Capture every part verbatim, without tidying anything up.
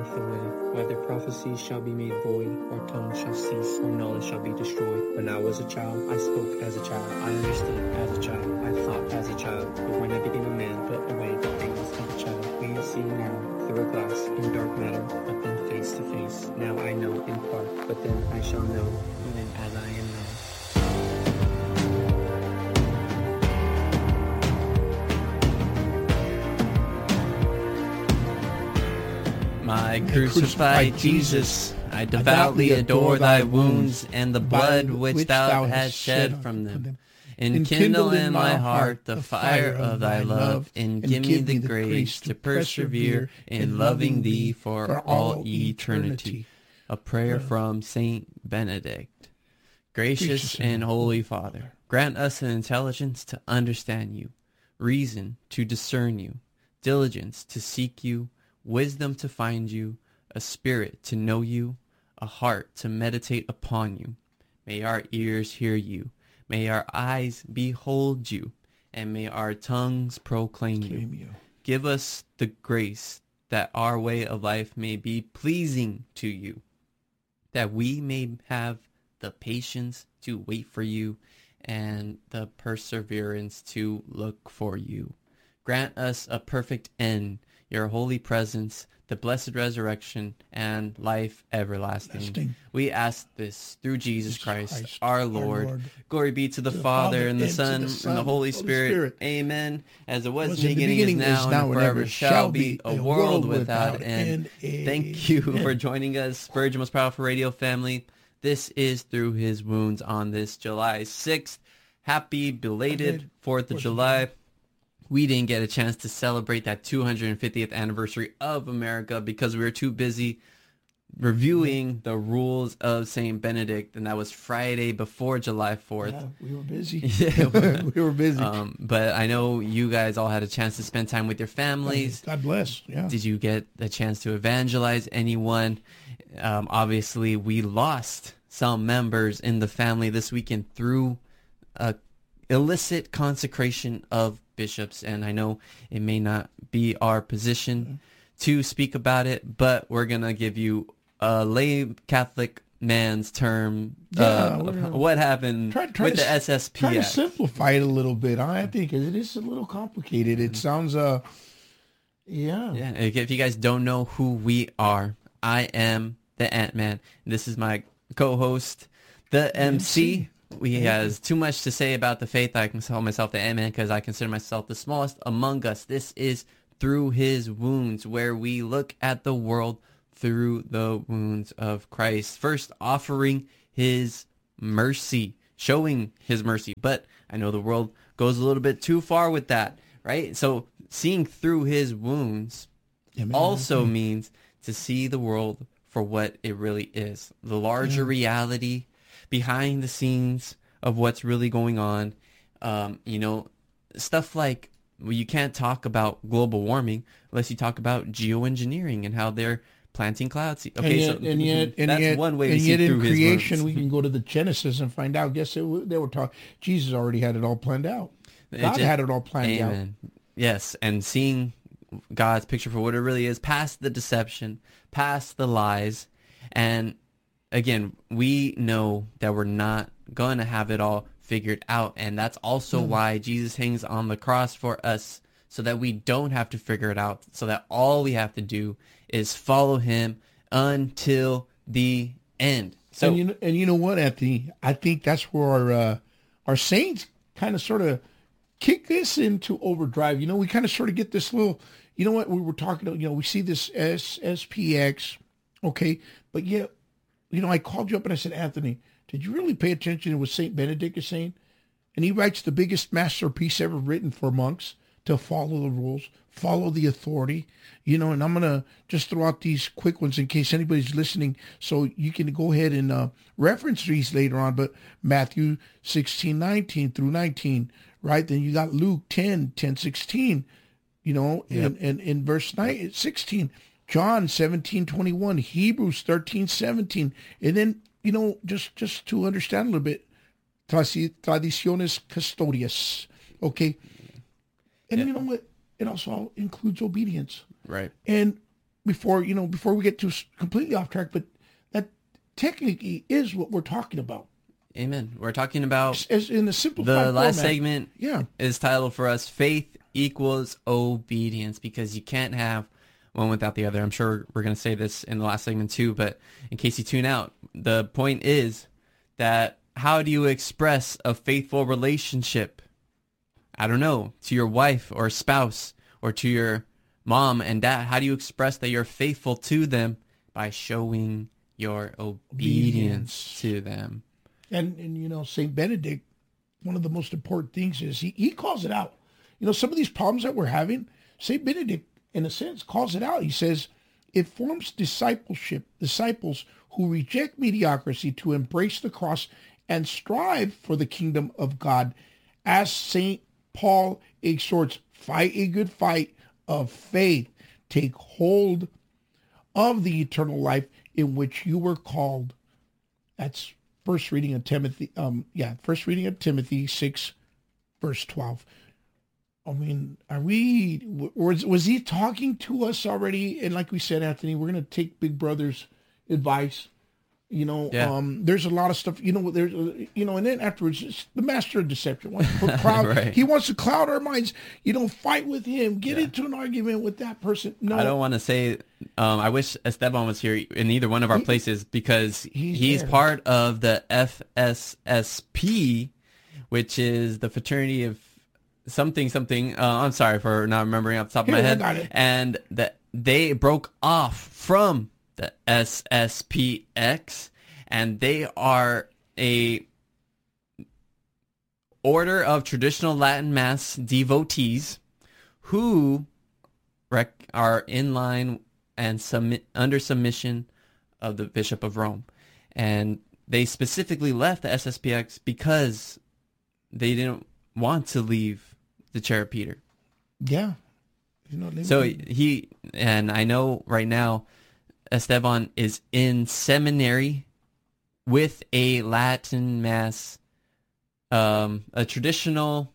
doth away. Whether prophecies shall be made void, or tongues shall cease, or knowledge shall be destroyed. When I was a child, I spoke as a child, I understood as a child, I thought as a child. But when I became a man, put away the things of a child. We see now through a glass in dark matter, but then face to face. Now I know in part, but then I shall know, even as I am known. My crucified Jesus, I devoutly adore thy wounds and the blood which thou hast shed from them. Enkindle in my heart the fire of thy love, and give me the grace to persevere in loving thee for all eternity. A prayer from Saint Benedict. Gracious and holy Father, grant us an intelligence to understand you, reason to discern you, diligence to seek you, wisdom to find you, a spirit to know you, a heart to meditate upon you. May our ears hear you, may our eyes behold you, and may our tongues proclaim you. you. Give us the grace that our way of life may be pleasing to you, that we may have the patience to wait for you and the perseverance to look for you. Grant us a perfect end, your holy presence, the blessed resurrection, and life everlasting. Lasting. We ask this through Jesus Christ, Christ our, Lord. our Lord. Glory be to the, the Father, Father, and the Son, and the, Son, and the Holy, Holy Spirit. Spirit. Amen. As it was, was in the beginning, beginning is now, is now and forever shall be, a world without end. end. Thank you end. for joining us, Spurgeon Most Powerful Radio family. This is Through His Wounds on this July sixth. Happy belated fourth of July. We didn't get a chance to celebrate that two hundred fiftieth anniversary of America because we were too busy reviewing the rules of Saint Benedict, and that was Friday before July fourth. Yeah, we were busy. Yeah, we were busy. Um, but I know you guys all had a chance to spend time with your families. God bless. Yeah. Did you get a chance to evangelize anyone? Um, obviously, we lost some members in the family this weekend through a illicit consecration of bishops, and I know it may not be our position to speak about it, but we're gonna give you a lay Catholic man's term. Yeah, uh, what happened try, try with to, the S S P? Try to simplify it a little bit. I think it is a little complicated. It sounds, uh, yeah, yeah. If you guys don't know who we are, I am the Ant-Man. This is my co-host, the M C. M C. He has too much to say about the faith. I can call myself the Ant-Man because I consider myself the smallest among us. This is Through His Wounds, where we look at the world through the wounds of Christ. First, offering His mercy, showing His mercy. But I know the world goes a little bit too far with that, right? So seeing through His wounds Amen. also Amen. means to see the world for what it really is. The larger yeah. reality behind the scenes of what's really going on. Um, you know, stuff like, well, you can't talk about global warming unless you talk about geoengineering and how they're planting clouds. Okay, and yet, so and yet, and that's yet, one way and to yet see in through creation, his we can go to the Genesis and find out. Guess it, they were talking. Jesus already had it all planned out. God just, had it all planned amen. out. Yes, and seeing God's picture for what it really is, past the deception, past the lies, and again, we know that we're not going to have it all figured out. And that's also mm. why Jesus hangs on the cross for us, so that we don't have to figure it out, so that all we have to do is follow Him until the end. So, and you know, and you know what, Anthony? I think that's where our, uh, our saints kind of sort of kick this into overdrive. You know, we kind of sort of get this little, you know what, we were talking about, you know, we see this S S P X, okay, but yet, you know, I called you up and I said, Anthony, did you really pay attention to what Saint Benedict is saying? And he writes the biggest masterpiece ever written for monks to follow the rules, follow the authority, you know, and I'm going to just throw out these quick ones in case anybody's listening, so you can go ahead and uh, reference these later on. But Matthew sixteen, nineteen through nineteen, right? Then you got Luke ten, ten, sixteen, you know, yep. and, and in verse nine, sixteen, John seventeen, twenty-one, Hebrews thirteen, seventeen. And then, you know, just, just to understand a little bit, Traditiones Custodias. Okay. And yeah. you know what? It also includes obedience. Right. And before, you know, before we get too s- completely off track, but that technically is what we're talking about. Amen. We're talking about As in a simplified the format. last segment. Yeah. Is titled for us, Faith Equals Obedience, because you can't have one without the other. I'm sure we're going to say this in the last segment too, but in case you tune out, the point is that how do you express a faithful relationship? I don't know, to your wife or spouse or to your mom and dad. How do you express that you're faithful to them? By showing your obedience, obedience. to them. And, and you know, Saint Benedict, one of the most important things is he, he calls it out. You know, some of these problems that we're having, Saint Benedict, in a sense, calls it out. He says, it forms discipleship, disciples who reject mediocrity to embrace the cross and strive for the kingdom of God. As Saint Paul exhorts, fight a good fight of faith. Take hold of the eternal life in which you were called. That's first reading of Timothy. Um, yeah, first reading of Timothy six, verse twelve. I mean, are we, was, was he talking to us already? And like we said, Anthony, we're going to take Big Brother's advice. You know, yeah. um, there's a lot of stuff, you know, there's, you know, and then afterwards, it's the master of deception. Wants to put cloud, right. He wants to cloud our minds. You don't fight with him. Get yeah. into an argument with that person. No, I don't want to say, um, I wish Esteban was here in either one of our he, places, because he's, he's part of the F S S P, which is the fraternity of something, something. Uh, I'm sorry for not remembering off the top of my Here, head. I got it. And that they broke off from the S S P X, and they are a order of traditional Latin Mass devotees who rec- are in line and submit under submission of the Bishop of Rome. And they specifically left the S S P X because they didn't want to leave the chair of Peter. Yeah. You know, so he, and I know right now, Esteban is in seminary with a Latin Mass, um, a traditional,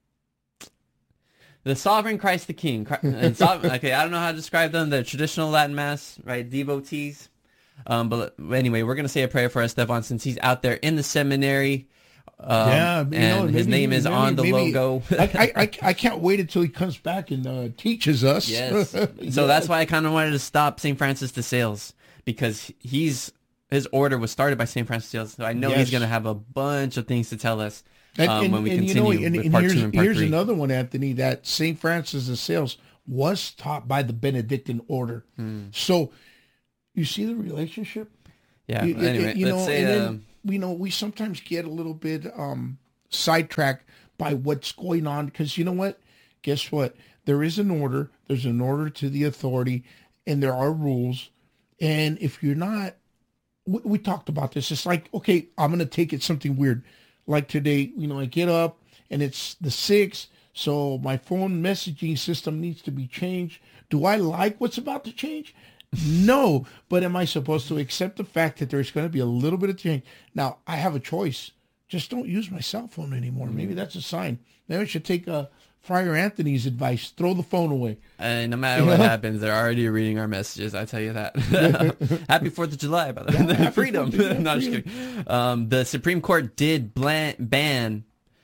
the Sovereign Christ the King. And so, okay, I don't know how to describe them. The traditional Latin Mass, right? Devotees. Um, but anyway, we're going to say a prayer for Esteban since he's out there in the seminary. Um, yeah, and know, his maybe, name is maybe, on the maybe, logo. I, I, I can't wait until he comes back and uh, teaches us. Yes. So yes. that's why I kind of wanted to stop Saint Francis de Sales, because he's his order was started by Saint Francis de Sales. So I know yes. he's going to have a bunch of things to tell us um, and, and, when we and, continue you know, and, with and part here's, two and part here's three. another one, Anthony, that Saint Francis de Sales was taught by the Benedictine order. Hmm. So you see the relationship? Yeah. You, anyway, you let's know, say... and then, Um, you know, we sometimes get a little bit um, sidetracked by what's going on, because you know what? Guess what? There is an order. There's an order to the authority, and there are rules. And if you're not, we, we talked about this. It's like, okay, I'm going to take it something weird. Like today, you know, I get up and it's the sixth, so my phone messaging system needs to be changed. Do I like what's about to change? No, but am I supposed to accept the fact that there's going to be a little bit of change? Now, I have a choice. Just don't use my cell phone anymore. Maybe that's a sign. Maybe I should take uh, Friar Anthony's advice. Throw the phone away. And no matter what happens, they're already reading our messages. I tell you that. Happy fourth of July, by the way. Yeah, freedom. No, I'm just kidding. Um, the Supreme Court did blan- ban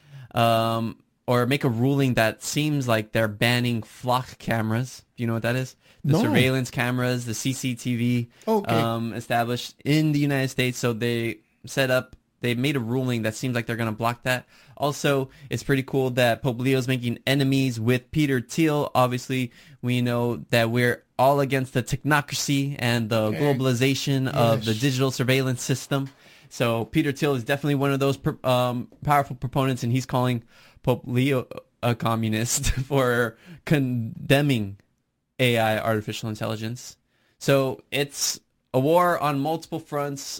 um, or make a ruling that seems like they're banning flock cameras. Do you know what that is? The no. surveillance cameras, the C C T V okay. um, established in the United States. So they set up, they made a ruling that seems like they're going to block that. Also, it's pretty cool that Pope Leo is making enemies with Peter Thiel. Obviously, we know that we're all against the technocracy and the okay. globalization yes. of the digital surveillance system. So Peter Thiel is definitely one of those um, powerful proponents, and he's calling Pope Leo a communist for condemning A I, artificial intelligence. So it's a war on multiple fronts.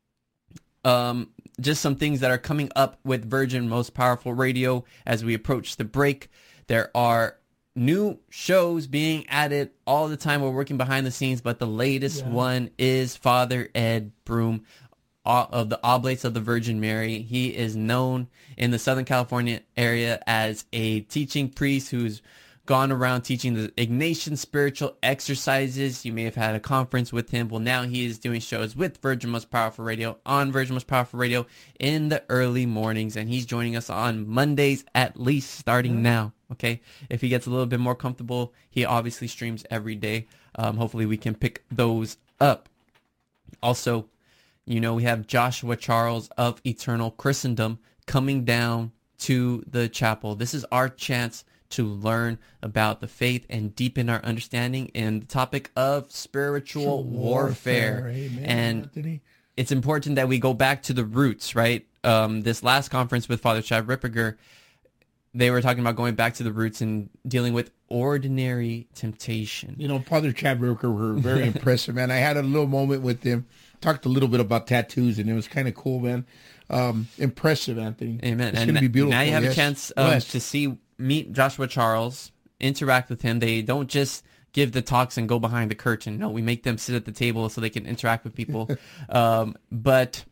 Um, just some things that are coming up with Virgin Most Powerful Radio as we approach the break. There are new shows being added all the time. We're working behind the scenes, but the latest yeah. one is Father Ed Broom of the Oblates of the Virgin Mary. He is known in the Southern California area as a teaching priest who's gone around teaching the Ignatian spiritual exercises. You may have had a conference with him. Well, now he is doing shows with Virgin Most Powerful Radio on Virgin Most Powerful Radio in the early mornings, and he's joining us on Mondays at least starting mm-hmm. now. Okay, if he gets a little bit more comfortable, he obviously streams every day. Um, hopefully, we can pick those up. Also, you know, we have Joshua Charles of Eternal Christendom coming down to the chapel. This is our chance to learn about the faith and deepen our understanding in the topic of spiritual warfare. warfare. Amen, and Anthony. It's important that we go back to the roots, right? Um, this last conference with Father Chad Ripperger, they were talking about going back to the roots and dealing with ordinary temptation. You know, Father Chad Ripperger were very impressive, man. I had a little moment with him, talked a little bit about tattoos, and it was kind of cool, man. Um, impressive, Anthony. Amen. It's and going to be beautiful. Now you have yes. a chance um, to see, meet Joshua Charles, interact with him. They don't just give the talks and go behind the curtain. No, we make them sit at the table so they can interact with people. um, but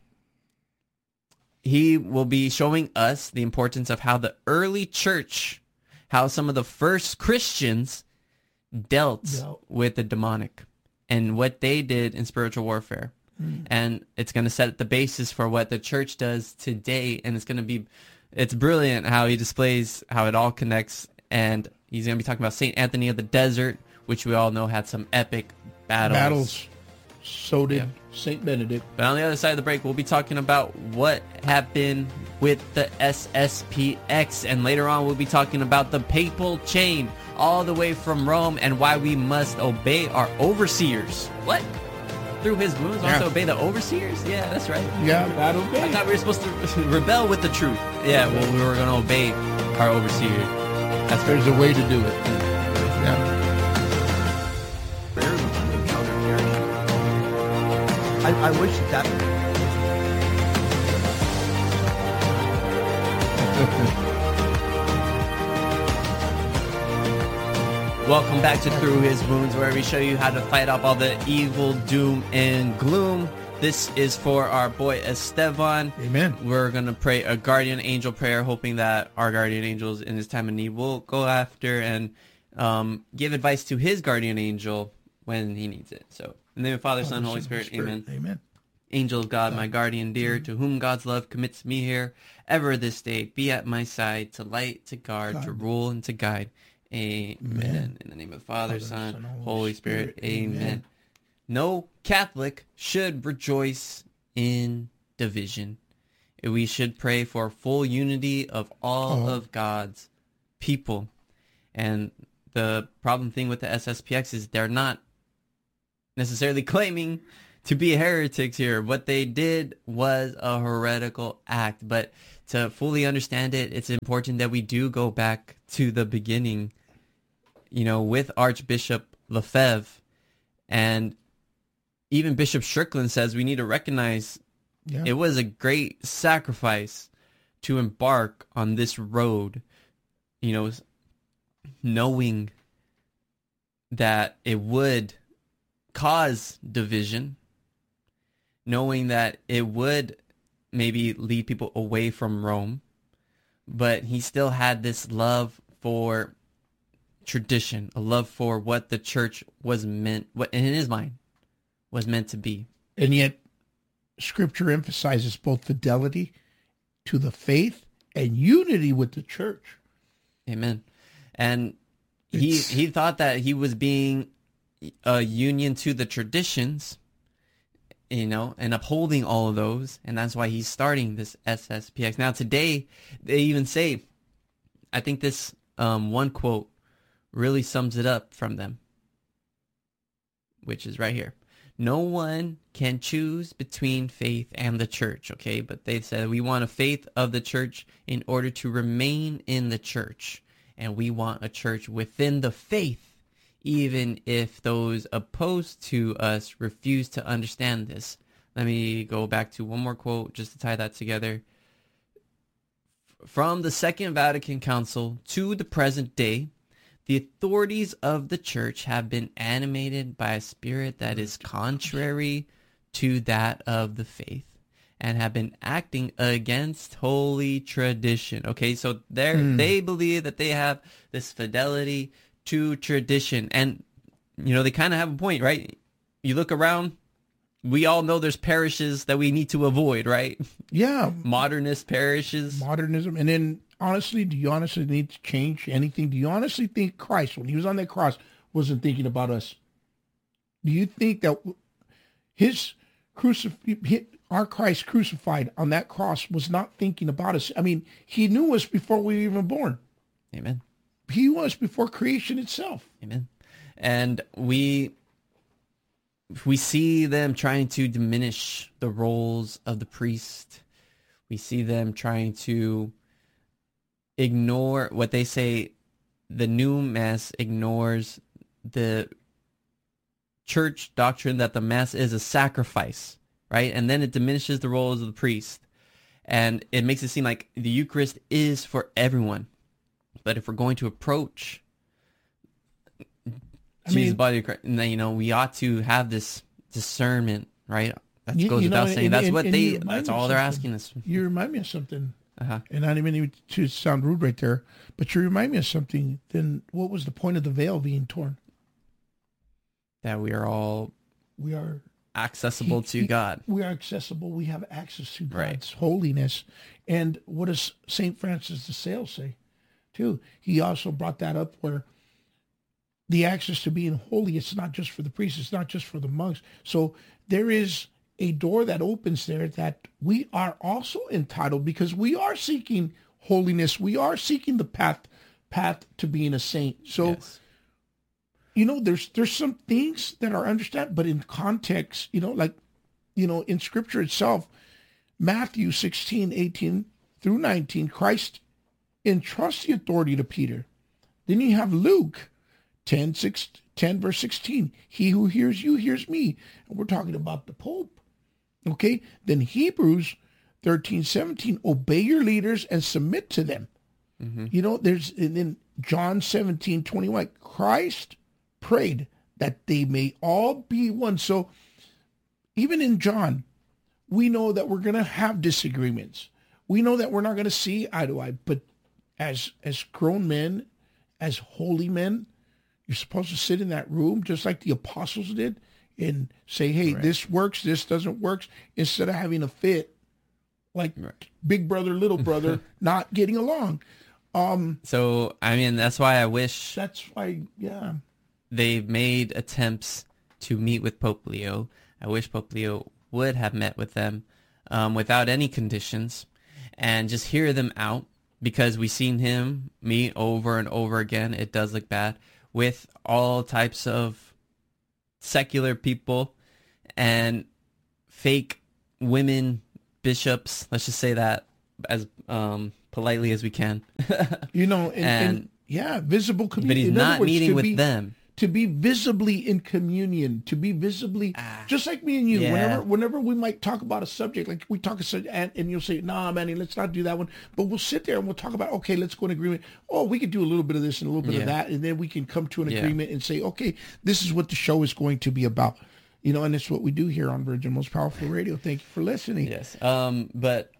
he will be showing us the importance of how the early church, how some of the first Christians dealt no. with the demonic and what they did in spiritual warfare. Mm. And it's going to set the basis for what the church does today. And it's going to be, it's brilliant how he displays how it all connects. And he's going to be talking about Saint Anthony of the Desert, which we all know had some epic battles. Battles. So did yeah. Saint Benedict. But on the other side of the break, we'll be talking about what happened with the S S P X. And later on, we'll be talking about the papal chain all the way from Rome and why we must obey our overseers. What? Through his wounds, yeah. also obey the overseers? Yeah, that's right. Yeah, that obey. I thought we were supposed to rebel with the truth. Yeah, well, we were going to obey our overseers. That's There's a way to do it. Yeah. I, I wish that. Welcome back to Through His Wounds, where we show you how to fight off all the evil, doom, and gloom. This is for our boy Esteban. Amen. We're going to pray a guardian angel prayer, hoping that our guardian angels in his time of need will go after and um, give advice to his guardian angel when he needs it. So, in the name of Father, Son, Holy Spirit, Spirit. Amen. Amen. Angel of God, my guardian dear, to whom God's love commits me here, ever this day, be at my side, to light, to guard, God. to rule, and to guide. Amen. Amen. In the name of the Father, Father Son, Son, Holy, Holy Spirit. Spirit. Amen. Amen. No Catholic should rejoice in division. We should pray for full unity of all oh. of God's people. And the problem thing with the S S P X is they're not necessarily claiming to be heretics here. What they did was a heretical act. But to fully understand it, it's important that we do go back to the beginning, you know, with Archbishop Lefebvre. And even Bishop Strickland says we need to recognize yeah. it was a great sacrifice to embark on this road, you know, knowing that it would cause division, knowing that it would maybe lead people away from Rome, but he still had this love for tradition, a love for what the church was meant, what in his mind was meant to be. And yet, Scripture emphasizes both fidelity to the faith and unity with the church. Amen. And he it's... he thought that he was being a union to the traditions, you know, and upholding all of those, and that's why he's starting this S S P X. Now today, they even say, I think this um, one quote really sums it up from them, which is right here. No one can choose between faith and the church, okay? But they said we want a faith of the church in order to remain in the church, and we want a church within the faith, even if those opposed to us refuse to understand this. Let me go back to one more quote just to tie that together. From the Second Vatican Council to the present day, the authorities of the church have been animated by a spirit that is contrary to that of the faith, and have been acting against holy tradition. Okay, so they mm. they believe that they have this fidelity to tradition. And, you know, they kind of have a point, right? You look around, we all know there's parishes that we need to avoid, right? Yeah. Modernist parishes. Modernism. And then, honestly, do you honestly need to change anything? Do you honestly think Christ, when he was on that cross, wasn't thinking about us? Do you think that his crucif- our Christ crucified on that cross was not thinking about us? I mean, he knew us before we were even born. Amen. He was before creation itself. Amen. And we we see them trying to diminish the roles of the priest. We see them trying to ignore what they say. The new mass ignores the church doctrine that the mass is a sacrifice, right? And then it diminishes the roles of the priest. And it makes it seem like the Eucharist is for everyone. But if we're going to approach I Jesus' mean, body of Christ, then, you know, we ought to have this discernment, right? That you, goes you without know, saying. And, that's and, what and they, that's all they're asking us. You remind me of something. Uh-huh. And I didn't mean to sound rude right there, but you remind me of something. Then what was the point of the veil being torn? That we are all we are accessible he, to he, God. We are accessible. We have access to God's right. holiness. And what does Saint Francis de Sales say, too? He also brought that up where the access to being holy, it's not just for the priests, it's not just for the monks. So there is a door that opens there that we are also entitled, because we are seeking holiness. We are seeking the path path to being a saint. So, yes. you know, there's there's some things that are understood, but in context, you know, like, you know, in Scripture itself, Matthew sixteen, eighteen through nineteen, Christ entrusts the authority to Peter. Then you have Luke ten, six, ten verse sixteen. He who hears you hears me. And we're talking about the Pope. Okay. Then Hebrews thirteen, seventeen. Obey your leaders and submit to them. Mm-hmm. You know, there's, and then John seventeen, twenty-one. Christ prayed that they may all be one. So even in John, we know that we're going to have disagreements. We know that we're not going to see eye to eye. But as as grown men, as holy men, you're supposed to sit in that room just like the apostles did and say, hey, right. this works, this doesn't work, instead of having a fit like right. big brother, little brother, not getting along. Um, so, I mean, that's why I wish... That's why, yeah. They've made attempts to meet with Pope Leo. I wish Pope Leo would have met with them um, without any conditions and just hear them out, because we've seen him meet over and over again. It does look bad. With all types of secular people and fake women bishops, let's just say that as um, politely as we can. you know, and, and, and yeah, visible communion. But he's in not words, meeting with be, them. To be visibly in communion, to be visibly, ah, just like me and you, yeah. whenever whenever we might talk about a subject, like we talk a subject, and, and you'll say, nah, Manny, let's not do that one. But we'll sit there and we'll talk about, okay, let's go in agreement. Oh, we could do a little bit of this and a little bit yeah. of that. And then we can come to an yeah. agreement and say, okay, this is what the show is going to be about. You know, and it's what we do here on Virgin Most Powerful Radio. Thank you for listening. Yes. Um, but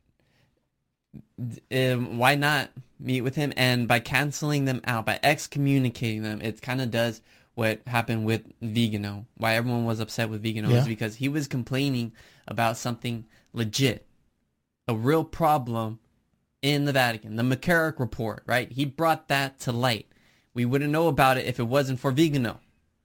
um, why not meet with him? And by canceling them out, by excommunicating them, it kind of does what happened with Vigano. Why everyone was upset with Vigano yeah. is because he was complaining about something legit, a real problem in the Vatican, the McCarrick Report, right? He brought that to light. We wouldn't know about it if it wasn't for Vigano.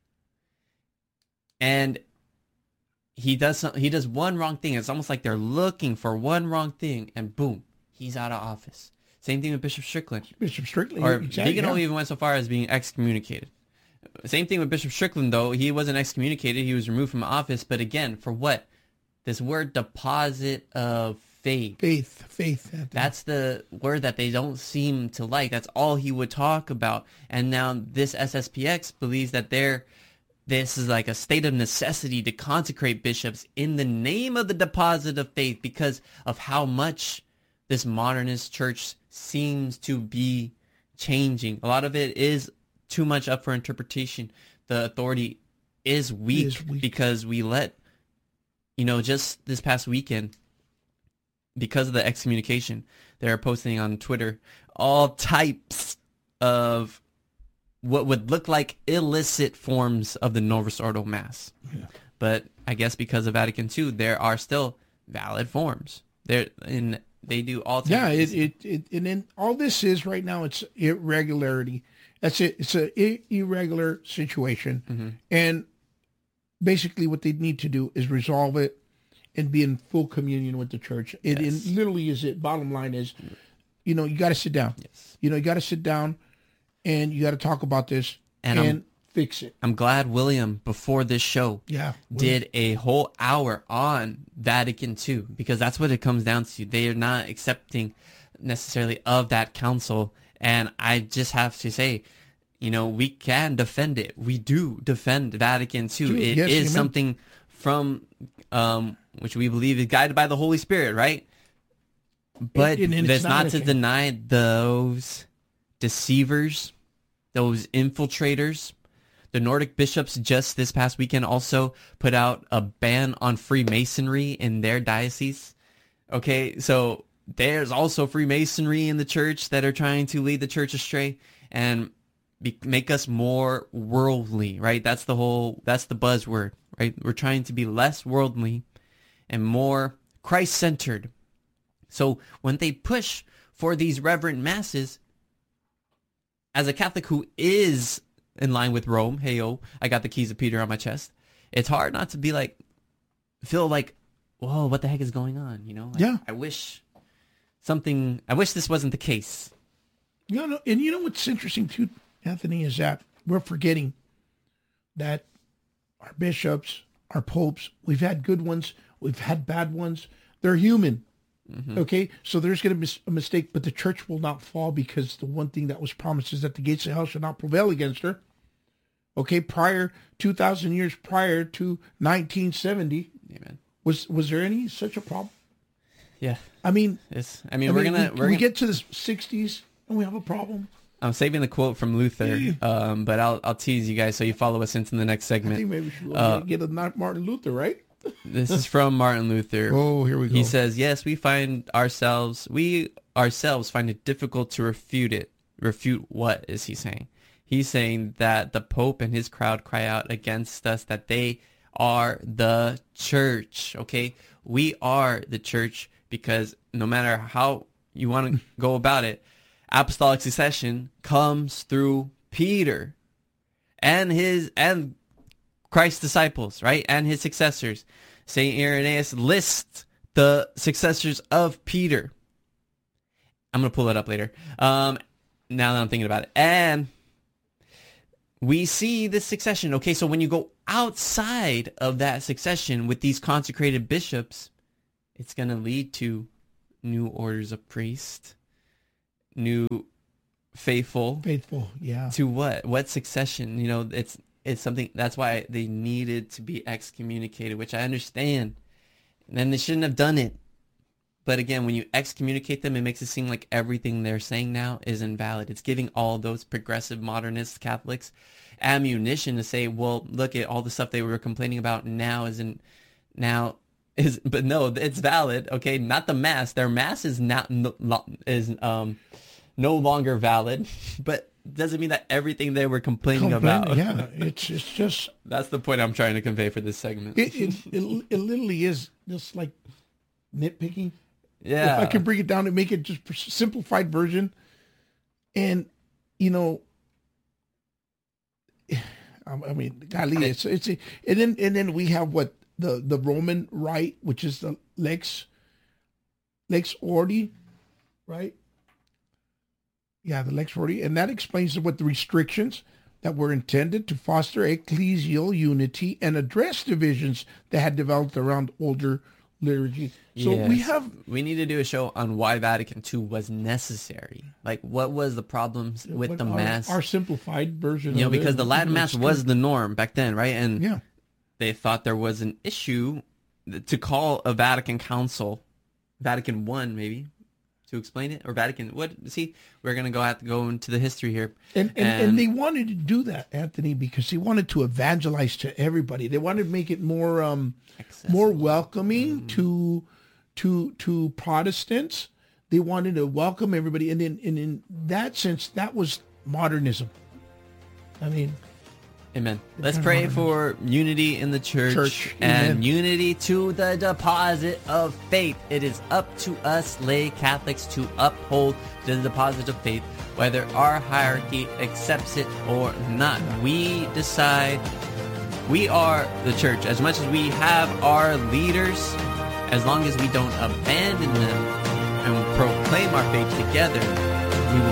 And he does some, he does one wrong thing. It's almost like they're looking for one wrong thing, and boom, he's out of office. Same thing with Bishop Strickland. Bishop Strickland. Or exactly, Vigano yeah. even went so far as being excommunicated. Same thing with Bishop Strickland, though. He wasn't excommunicated. He was removed from office. But again, for what? This word deposit of faith. Faith. Faith. That's the word that they don't seem to like. That's all he would talk about. And now this S S P X believes that they're, this is like a state of necessity to consecrate bishops in the name of the deposit of faith, because of how much this modernist church seems to be changing. A lot of it is too much up for interpretation. The authority is weak, is weak because we let, you know, just this past weekend, because of the excommunication, they're posting on Twitter all types of what would look like illicit forms of the Novus Ordo Mass. Yeah. But I guess because of Vatican Two, there are still valid forms. There in they do all types. Yeah, it, it it and then all this is right now, it's irregularity. That's it. It's a i- irregular situation, mm-hmm. and basically what they need to do is resolve it and be in full communion with the church. It, yes. it literally is it. Bottom line is, you know, you got to sit down. Yes. You know, you got to sit down, and you got to talk about this and, and fix it. I'm glad William, before this show, yeah, did a whole hour on Vatican Two, because that's what it comes down to. They are not accepting necessarily of that council, and I just have to say, you know, we can defend it. We do defend Vatican Two. True. It yes, is amen. something from um, which we believe is guided by the Holy Spirit, right? But it, it, that's not, not to deny those deceivers, those infiltrators. The Nordic bishops just this past weekend also put out a ban on Freemasonry in their diocese. Okay, so there's also Freemasonry in the church that are trying to lead the church astray and be, make us more worldly, right? That's the whole, that's the buzzword, right? We're trying to be less worldly and more Christ-centered. So when they push for these reverent masses, as a Catholic who is in line with Rome, hey, yo, I got the keys of Peter on my chest, it's hard not to be like, feel like, whoa, what the heck is going on? You know? Like, yeah. I wish something, I wish this wasn't the case. You know, and you know what's interesting too, Anthony, is that we're forgetting that our bishops, our popes, we've had good ones, we've had bad ones. They're human. Mm-hmm. Okay, so there's going to be a mistake, but the church will not fall, because the one thing that was promised is that the gates of hell shall not prevail against her. Okay, prior, two thousand years prior to nineteen seventy, Amen. was was there any such a problem? Yeah. I mean, it's, I mean, I we're mean, going to... We, we we get to the sixties and we have a problem. I'm saving the quote from Luther, um, but I'll I'll tease you guys so you follow us into the next segment. I think maybe we should uh, get a Martin Luther, right? This is from Martin Luther. Oh, here we go. He says, yes, we find ourselves, we ourselves find it difficult to refute it. Refute what is he saying? He's saying that the Pope and his crowd cry out against us, that they are the church, okay? We are the church, because no matter how you want to go about it, apostolic succession comes through Peter and his and Christ's disciples, right? And his successors. Saint Irenaeus lists the successors of Peter. I'm going to pull it up later. Um, now that I'm thinking about it. And we see this succession. Okay, so when you go outside of that succession with these consecrated bishops, it's going to lead to new orders of priests, new faithful. Faithful, yeah. To what? What succession? You know, it's it's something, that's why they needed to be excommunicated, which I understand. And then they shouldn't have done it. But again, when you excommunicate them, it makes it seem like everything they're saying now is invalid. It's giving all those progressive modernist Catholics ammunition to say, well, look at all the stuff they were complaining about now isn't now is, but no, it's valid. Okay, not the mass. Their mass is not is um no longer valid, but doesn't mean that everything they were complaining Complain, about. Yeah, it's it's just that's the point I'm trying to convey for this segment. It it, it, it literally is just like nitpicking. Yeah, if I can bring it down and make it just a simplified version, and you know, I mean, golly, it's it's a, and then and then we have what the the Roman Rite, which is the lex lex ordi, right? Yeah, the lex ordi, and that explains what the restrictions that were intended to foster ecclesial unity and address divisions that had developed around older liturgy. So yes. we have we need to do a show on why Vatican Two was necessary. Like, what was the problems with the our, mass? Our simplified version. You know, of because it, the Latin mass was the norm back then, right? And yeah. they thought there was an issue to call a Vatican Council, Vatican One, maybe, to explain it, or Vatican. What? See, we're gonna go have to go into the history here. And and, and and they wanted to do that, Anthony, because they wanted to evangelize to everybody. They wanted to make it more um accessible. more welcoming mm. to to to Protestants. They wanted to welcome everybody, and in and in that sense, that was modernism. I mean, amen. Let's pray for unity in the church, Church. and Amen. unity to the deposit of faith. It is up to us lay Catholics to uphold the deposit of faith, whether our hierarchy accepts it or not. We decide. We are the church. As much as we have our leaders, as long as we don't abandon them and proclaim our faith together,